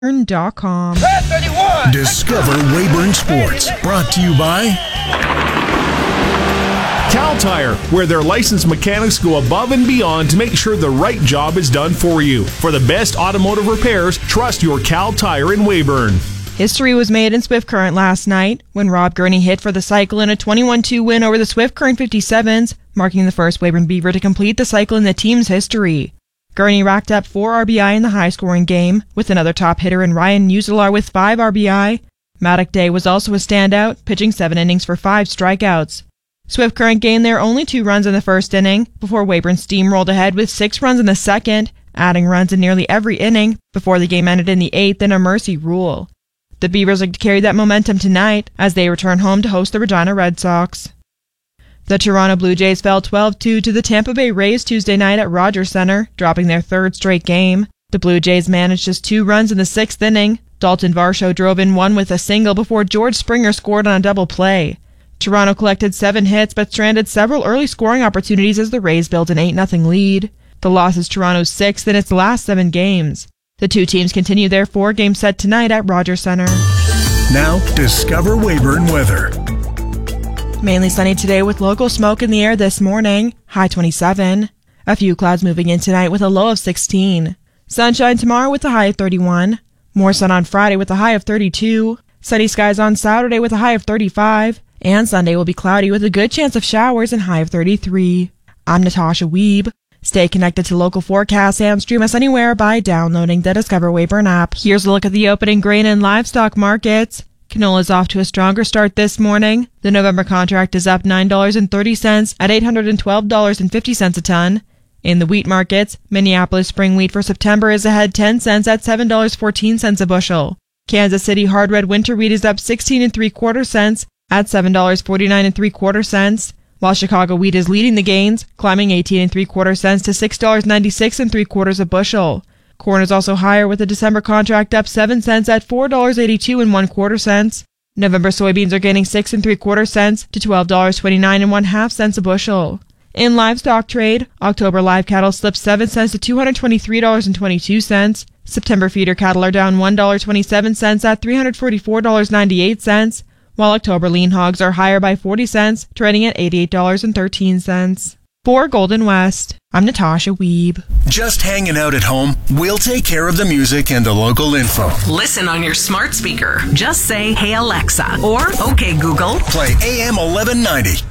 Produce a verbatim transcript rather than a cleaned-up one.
Weyburn dot com. Discover Weyburn Sports, brought to you by Cal Tire, where their licensed mechanics go above and beyond to make sure the right job is done for you. For the best automotive repairs, trust your Cal Tire in Weyburn. History was made in Swift Current last night when Rob Gurney hit for the cycle in a twenty-one two win over the Swift Current fifty-sevens, marking the first Weyburn Beaver to complete the cycle in the team's history. Gurney racked up four R B I in the high-scoring game, with another top hitter in Ryan Muselar with five R B I. Maddock Day was also a standout, pitching seven innings for five strikeouts. Swift Current gained their only two runs in the first inning, before Weyburn steamrolled ahead with six runs in the second, adding runs in nearly every inning, before the game ended in the eighth in a mercy rule. The Beavers look to carry that momentum tonight, as they return home to host the Regina Red Sox. The Toronto Blue Jays fell twelve two to the Tampa Bay Rays Tuesday night at Rogers Center, dropping their third straight game. The Blue Jays managed just two runs in the sixth inning. Dalton Varsho drove in one with a single before George Springer scored on a double play. Toronto collected seven hits but stranded several early scoring opportunities as the Rays built an eight nothing lead. The loss is Toronto's sixth in its last seven games. The two teams continue their four-game set tonight at Rogers Center. Now, discover Weyburn weather. Mainly sunny today with local smoke in the air this morning, high twenty-seven. A few clouds moving in tonight with a low of sixteen. Sunshine tomorrow with a high of thirty-one. More sun on Friday with a high of thirty-two. Sunny skies on Saturday with a high of thirty-five. And Sunday will be cloudy with a good chance of showers and high of thirty-three. I'm Natasha Wiebe. Stay connected to local forecasts and stream us anywhere by downloading the Discover Weyburn app. Here's a look at the opening grain and livestock markets. Canola is off to a stronger start this morning. The November contract is up nine dollars and thirty cents at eight hundred twelve dollars and fifty cents a ton. In the wheat markets, Minneapolis spring wheat for September is ahead ten cents at seven dollars and fourteen cents a bushel. Kansas City hard red winter wheat is up sixteen and three quarter cents at seven dollars and forty-nine and three quarter cents, while Chicago wheat is leading the gains, climbing eighteen and three quarter cents to six dollars and ninety-six and three quarters a bushel. Corn is also higher with the December contract up seven cents at four dollars and eighty-two and one quarter cents. November soybeans are gaining six and three quarter cents to twelve dollars and twenty-nine and one half cents a bushel. In livestock trade, October live cattle slipped seven cents to two hundred twenty-three dollars and twenty-two cents. September feeder cattle are down one dollar and twenty-seven cents at three hundred forty-four dollars and ninety-eight cents, while October lean hogs are higher by forty cents, trading at eighty-eight dollars and thirteen cents. For Golden West, I'm Natasha Wiebe. Just hanging out at home? We'll take care of the music and the local info. Listen on your smart speaker. Just say, "Hey Alexa," or "Okay Google." Play A M eleven ninety.